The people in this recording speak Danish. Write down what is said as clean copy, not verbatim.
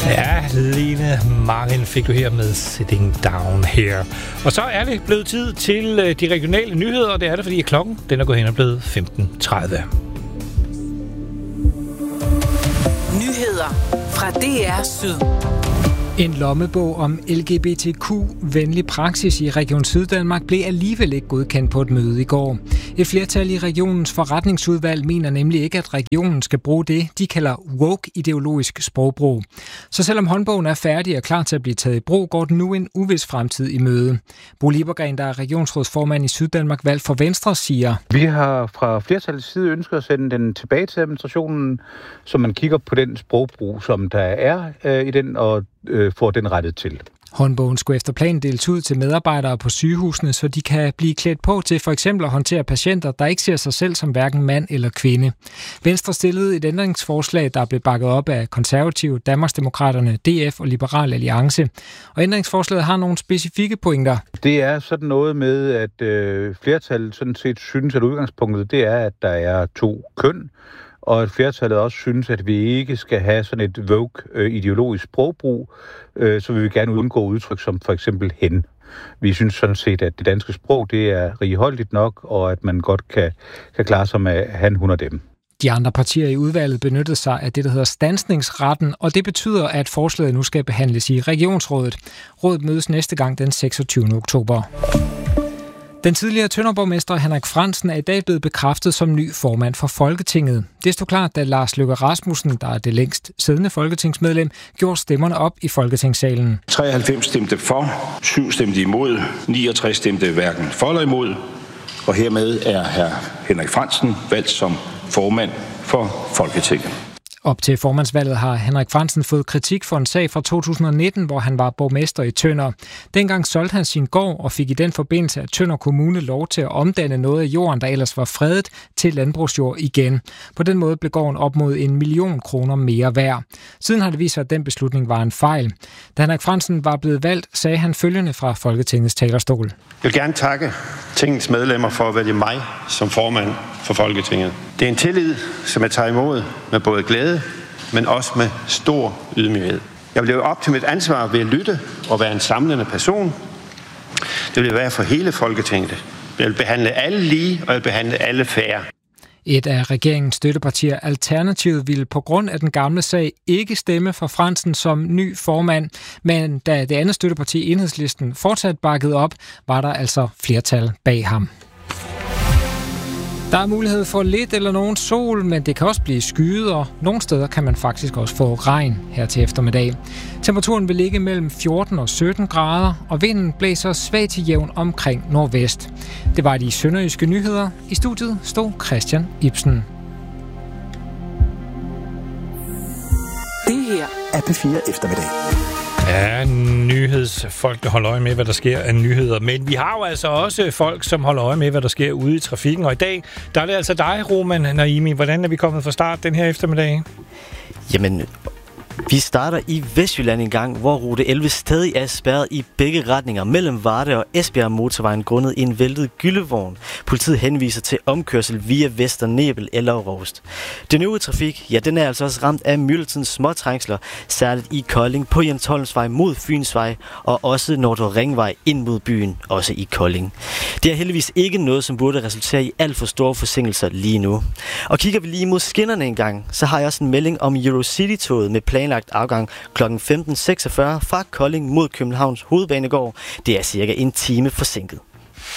Ja, Lene Martin fik du her med Sitting Down Here. Og så er det blevet tid til de regionale nyheder, og det er det, fordi klokken den er gået hen og blevet 15:30. Nyheder fra DR Syd. En lommebog om LGBTQ-venlig praksis i Region Syddanmark blev alligevel ikke godkendt på et møde i går. Et flertal i regionens forretningsudvalg mener nemlig ikke, at regionen skal bruge det, de kalder woke-ideologisk sprogbrug. Så selvom håndbogen er færdig og klar til at blive taget i brug, går den nu en uvis fremtid i møde. Bo Liebergren, der er regionsrådsformand i Syddanmark, valgt for Venstre, siger: Vi har fra flertallets side ønsket at sende den tilbage til administrationen, så man kigger på den sprogbrug, som der er i den, og får den rettet til. Håndbogen skulle efter planen deles ud til medarbejdere på sygehusene, så de kan blive klædt på til for eksempel at håndtere patienter, der ikke ser sig selv som hverken mand eller kvinde. Venstre stillede et ændringsforslag, der blev bakket op af Konservative, Danmarksdemokraterne, DF og Liberal Alliance. Og ændringsforslaget har nogle specifikke pointer. Det er sådan noget med, at flertallet sådan set synes, at udgangspunktet det er, at der er 2 køn, og at flertallet også synes, at vi ikke skal have sådan et woke-ideologisk sprogbrug, så vil vi gerne undgå udtryk som for eksempel hen. Vi synes sådan set, at det danske sprog det er righoldigt nok, og at man godt kan klare sig med han, hun og dem. De andre partier i udvalget benyttede sig af det, der hedder standsningsretten, og det betyder, at forslaget nu skal behandles i regionsrådet. Rådet mødes næste gang den 26. oktober. Den tidligere Tønderborgmester Henrik Frandsen er i dag blevet bekræftet som ny formand for Folketinget. Det stod klart, da Lars Løkke Rasmussen, der er det længst siddende folketingsmedlem, gjorde stemmerne op i Folketingssalen. 93 stemte for, 7 stemte imod, 69 stemte hverken for eller imod, og hermed er hr. Henrik Frandsen valgt som formand for Folketinget. Op til formandsvalget har Henrik Frandsen fået kritik for en sag fra 2019, hvor han var borgmester i Tønder. Dengang solgte han sin gård og fik i den forbindelse af Tønder Kommune lov til at omdanne noget af jorden, der ellers var fredet, til landbrugsjord igen. På den måde blev gården op mod 1 million kroner mere værd. Siden har det vist sig, at den beslutning var en fejl. Da Henrik Frandsen var blevet valgt, sagde han følgende fra Folketingets talerstol. Jeg vil gerne takke tingets medlemmer for at vælge mig som formand for Folketinget. Det er en tillid, som jeg tager imod med både glæde, men også med stor ydmyghed. Jeg vil leve op til mit ansvar ved at lytte og være en samlende person. Det vil være for hele Folketinget. Jeg vil behandle alle lige, og jeg vil behandle alle fair. Et af regeringens støttepartier, Alternativet, ville på grund af den gamle sag ikke stemme for Frandsen som ny formand, men da det andet støtteparti, Enhedslisten, fortsat bakkede op, var der altså flertal bag ham. Der er mulighed for lidt eller nogen sol, men det kan også blive skyet, og nogle steder kan man faktisk også få regn her til eftermiddag. Temperaturen vil ligge mellem 14 og 17 grader, og vinden blæser svag til jævn omkring nordvest. Det var de sønderjyske nyheder. I studiet stod Christian Ibsen. Det her er P4 Eftermiddag. Ja, nyhedsfolk, der holder øje med, hvad der sker af nyheder. Men vi har jo altså også folk, som holder øje med, hvad der sker ude i trafikken. Og i dag, der er det altså dig, Roman Naimi. Hvordan er vi kommet fra start den her eftermiddag? Jamen, vi starter i Vestjylland en gang, hvor rute 11 stadig er spærret i begge retninger mellem Varde og Esbjerg motorvejen grundet en væltet gyldevogn. Politiet henviser til omkørsel via Vester Nebel eller Rost. Den øvrige trafik, ja, den er altså også ramt af myldretidens småtrængsler, særligt i Kolding på Jens Holmsvej mod Fynsvej og også Nordre Ringvej ind mod byen, også i Kolding. Det er heldigvis ikke noget, som burde resultere i alt for store forsinkelser lige nu. Og kigger vi lige mod skinnerne en gang, så har jeg også en melding om Eurocity-toget med planlagt afgang kl. 15.46 fra Kolding mod Københavns Hovedbanegård. Det er cirka en time forsinket.